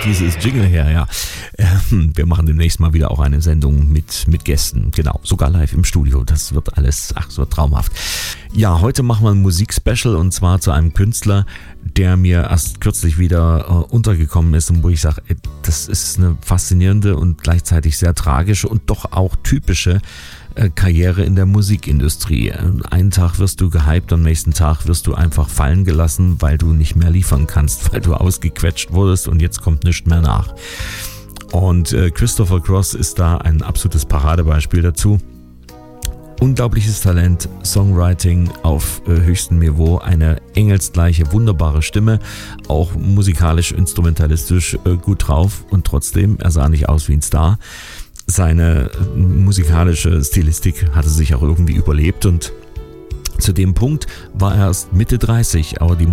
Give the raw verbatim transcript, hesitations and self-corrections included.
kommt dieses Jingle her, ja. Ähm, wir machen demnächst mal wieder auch eine Sendung mit, mit Gästen, genau, sogar live im Studio. Das wird alles, ach, so traumhaft. Ja, heute machen wir ein Musikspecial und zwar zu einem Künstler, der mir erst kürzlich wieder äh, untergekommen ist und wo ich sage, das ist eine faszinierende und gleichzeitig sehr tragische und doch auch typische äh, Karriere in der Musikindustrie. Einen Tag wirst du gehypt, am nächsten Tag wirst du einfach fallen gelassen, weil du nicht mehr liefern kannst, weil du ausgequetscht wurdest und jetzt kommt nichts mehr nach. Und äh, Christopher Cross ist da ein absolutes Paradebeispiel dazu. Unglaubliches Talent, Songwriting auf äh, höchstem Niveau, eine engelsgleiche, wunderbare Stimme, auch musikalisch, instrumentalistisch äh, gut drauf und trotzdem, er sah nicht aus wie ein Star. Seine äh, musikalische Stilistik hatte sich auch irgendwie überlebt und zu dem Punkt war er erst Mitte dreißig, aber die